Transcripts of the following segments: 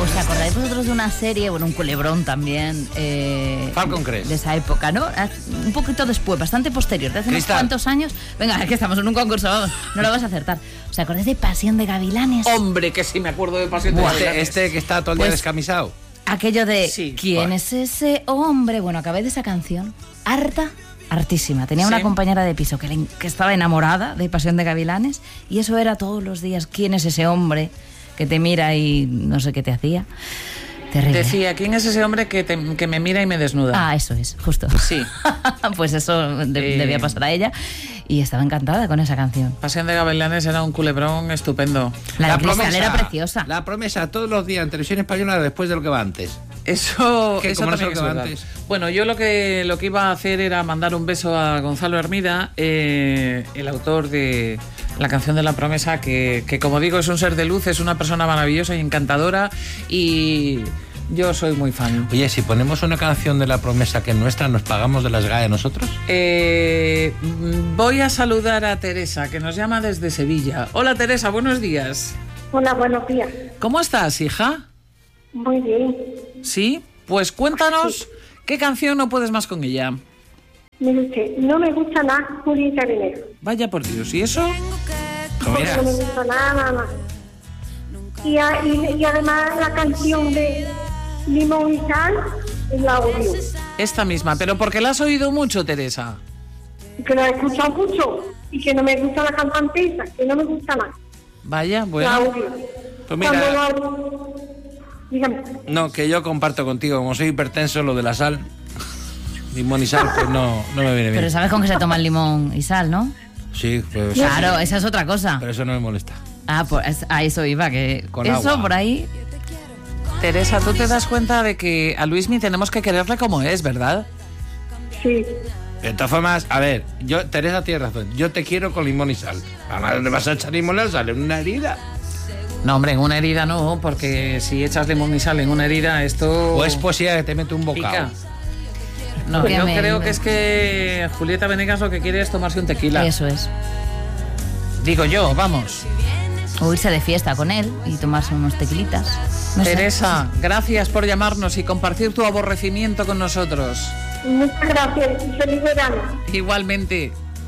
¿Os acordáis vosotros de una serie, bueno, un culebrón también? Falcon Crest. De esa época, ¿no? Un poquito después, bastante posterior, de hace unos cuantos años. Venga, es que estamos en un concurso, vamos, no lo vas a acertar. ¿Os acordáis de Pasión de Gavilanes? Hombre, que sí me acuerdo de Pasión de Gavilanes. Este que está todo el día descamisado. Aquello de ¿quién es ese hombre? Bueno, acabé de esa canción, hartísima. Tenía una compañera de piso que estaba enamorada de Pasión de Gavilanes y eso era todos los días. ¿Quién es ese hombre que te mira y no sé qué te hacía? Terrible. Decía, ¿quién es ese hombre que me mira y me desnuda? Ah, eso es, justo. Sí. Pues eso debía pasar a ella y estaba encantada con esa canción. Pasión de Gavilanes era un culebrón estupendo. La promesa era preciosa. La promesa todos los días en televisión española después de lo que va antes. Eso también es verdad. Antes. Bueno, yo lo que iba a hacer era mandar un beso a Gonzalo Hermida, el autor de la canción de La Promesa, que como digo es un ser de luz, es una persona maravillosa y encantadora y yo soy muy fan. Oye, si ponemos una canción de La Promesa que es nuestra, ¿nos pagamos de las GAE nosotros? Voy a saludar a Teresa, que nos llama desde Sevilla. Hola Teresa, buenos días. Hola, buenos días. ¿Cómo estás, hija? Muy bien. ¿Sí? Pues cuéntanos qué canción no puedes más con ella. Mire usted, no me gusta nada Julieta Venegas. Vaya por Dios, ¿y eso? Porque no me gusta nada más. Y además la canción de Limón y Sal la odio. Esta misma, pero porque la has oído mucho, Teresa. Que la he escuchado mucho y que no me gusta la cantante esa, que no me gusta nada. Vaya, bueno. La odio. Pues mira, dígame. No, que yo comparto contigo, como soy hipertenso, lo de la sal, limón y sal, pues no me viene bien. Pero ¿sabes con qué se toma el limón y sal, no? Sí, pues claro, esa es otra cosa. Pero eso no me molesta. Ah, pues a eso iba, que con eso agua. Por ahí. Teresa, tú te das cuenta de que a Luismi tenemos que quererle como es, ¿verdad? Sí. De todas formas, a ver, Teresa tiene razón, yo te quiero con limón y sal. Además, ¿le vas a echar limón y sal en una herida? No, hombre, en una herida no, porque si echas limón y sal en una herida, esto... O es poesía que te mete un bocado. Pica. No, yo creo que es que Julieta Venegas lo que quiere es tomarse un tequila. Eso es. Digo yo, vamos. O irse de fiesta con él y tomarse unos tequilitas. No Teresa, gracias por llamarnos y compartir tu aborrecimiento con nosotros. Muchas gracias y feliz verano. Igualmente.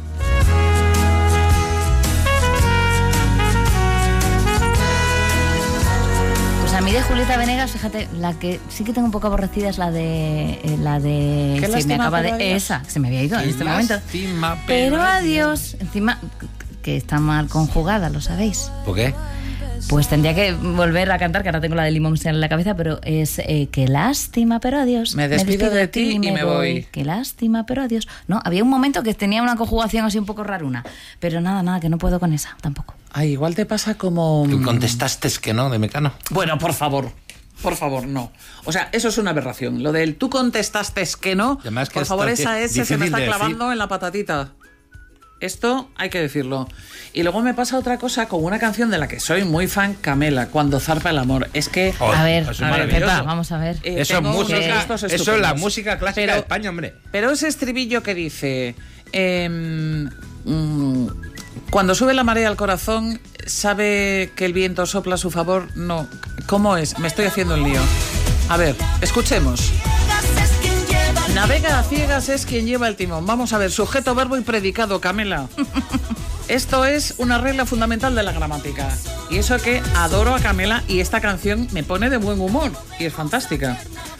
Pues a mí de Julieta Venegas, fíjate, la que sí que tengo un poco aborrecida es la de ¿Qué sí, me acaba de adiós? Esa, que se me había ido en este momento. Lástima, Pero adiós. Encima, que está mal conjugada, ¿lo sabéis? ¿Por qué? Pues tendría que volver a cantar, que ahora tengo la de Limón en la cabeza, pero es qué lástima, pero adiós. Me despido de ti y me voy. Qué lástima, pero adiós. No, había un momento que tenía una conjugación así un poco raruna, pero nada, que no puedo con esa, tampoco. Ay, igual te pasa como... Tú contestaste que no, de Mecano. Bueno, por favor, no. O sea, eso es una aberración. Lo del tú contestaste que no, además que por favor, esa S se me está de clavando decir. en la patatita. Esto hay que decirlo. Y luego me pasa otra cosa con una canción de la que soy muy fan, Camela, Cuando zarpa el amor. Es que... Oh, a ver, eso es maravilloso. Pepa, vamos a ver. Eso es tengo música, unos gustos eso es la estupendos. música clásica de España, hombre. Pero ese estribillo que dice... cuando sube la marea al corazón, sabe que el viento sopla a su favor. No, ¿cómo es? Me estoy haciendo el lío. A ver, escuchemos. Navega a ciegas es quien lleva el timón. Vamos a ver, sujeto, verbo y predicado, Camela. Esto es una regla fundamental de la gramática. Y eso que adoro a Camela y esta canción me pone de buen humor. Y es fantástica.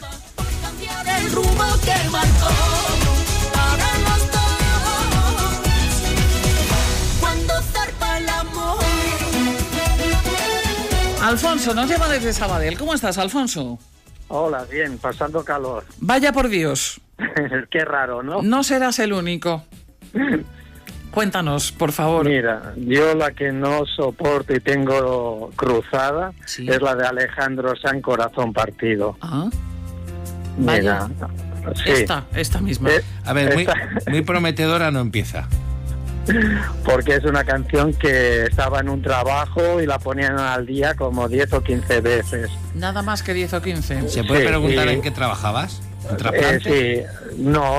Alfonso, nos llama desde Sabadell. ¿Cómo estás, Alfonso? Hola, bien, pasando calor. Vaya por Dios. Qué raro, ¿no? No serás el único. Cuéntanos, por favor. Mira, yo la que no soporto y tengo cruzada es la de Alejandro Sanz, Corazón Partido. Ah, Mira, sí. Esta misma. A ver, muy prometedora no empieza. Porque es una canción que estaba en un trabajo y la ponían al día como 10 o 15 veces. Nada más que 10 o 15. ¿Se puede Sí, preguntar sí. en qué trabajabas? ¿En trasplante? Sí, no.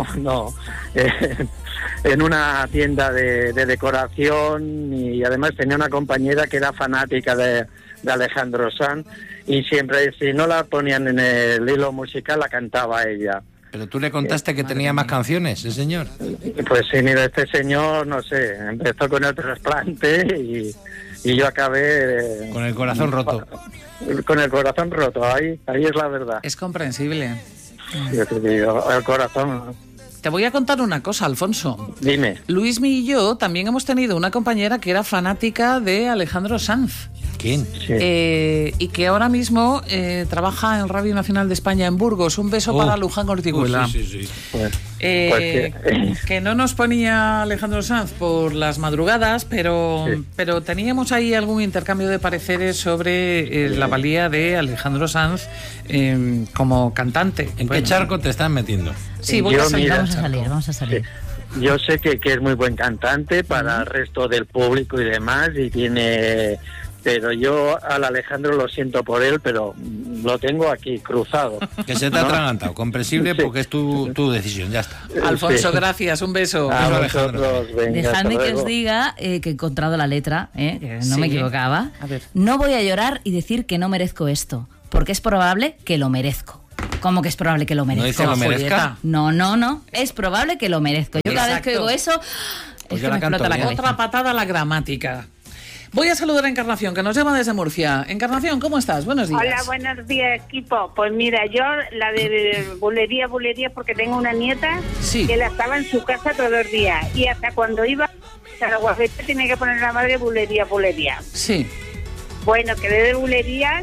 En una tienda de decoración y además tenía una compañera que era fanática de Alejandro Sanz y siempre, si no la ponían en el hilo musical, la cantaba ella. Pero tú le contaste que tenía más canciones, el señor. Pues sí, mira, este señor, no sé, empezó con el trasplante y yo acabé... Con el corazón roto. Con el corazón roto, ahí es la verdad. Es comprensible. Yo te digo, el corazón... Te voy a contar una cosa, Alfonso. Dime. Luismi y yo también hemos tenido una compañera que era fanática de Alejandro Sanz. ¿Quién? Sí. Y que ahora mismo trabaja en Radio Nacional de España en Burgos. Un beso para Luján Ortiguela. Sí. Pues que no nos ponía Alejandro Sanz por las madrugadas, pero teníamos ahí algún intercambio de pareceres sobre la valía de Alejandro Sanz como cantante. ¿En qué charco te estás metiendo? Sí, voy a salir. Vamos a salir. Sí. Yo sé que es muy buen cantante para el resto del público y demás, y tiene... Pero yo al Alejandro lo siento por él, pero lo tengo aquí cruzado. Que se te ha atragantado, comprensible, Sí. porque es tu decisión, ya está. Alfonso, Sí. gracias, un beso. A Alejandro. vosotros, venga, Dejadme hasta que luego. os diga que he encontrado la letra, que no Sí. me equivocaba. A ver. No voy a llorar y decir que no merezco esto, porque es probable que lo merezco. ¿Cómo que es probable que lo ¿No merezco? dice lo merezca? No. Es probable que lo merezco. Yo cada vez que Exacto. oigo eso, Pues es yo que la me canto explota la bien. cabeza. Otra patada a la gramática. Voy a saludar a Encarnación, que nos llama desde Murcia. Encarnación, ¿cómo estás? Buenos días. Hola, buenos días, equipo. Pues mira, yo la de bulería, porque tengo una nieta Sí. que la estaba en su casa todos los días. Y hasta cuando iba a la guafeta tenía que poner la madre bulería. Sí. Bueno, que de bulería...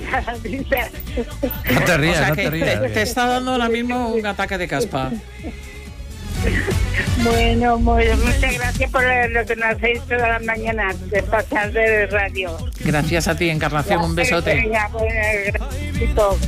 No te O rías, sea no que te rías. te está dando ahora mismo un ataque de caspa. Bueno, muchas gracias por lo que nos hacéis todas las mañanas de pasar de radio. Gracias a ti, Encarnación, un besote. Venga, pues, gracias.